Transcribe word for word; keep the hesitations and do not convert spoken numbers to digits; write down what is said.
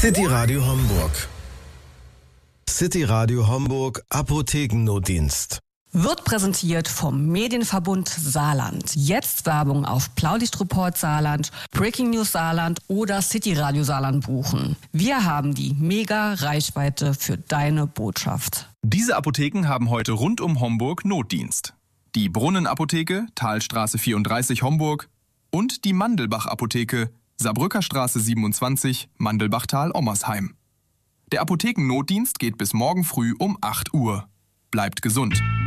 City Radio Homburg. City Radio Homburg Apothekennotdienst. Wird präsentiert vom Medienverbund Saarland. Jetzt Werbung auf Blaulichtreport Saarland, Breaking News Saarland oder City Radio Saarland buchen. Wir haben die Mega-Reichweite für deine Botschaft. Diese Apotheken haben heute rund um Homburg Notdienst. Die Brunnenapotheke, Talstraße vierunddreißig Homburg und die Mandelbach-Apotheke, Saarbrücker Straße siebenundzwanzig, Mandelbachtal-Ommersheim. Der Apothekennotdienst geht bis morgen früh um acht Uhr. Bleibt gesund.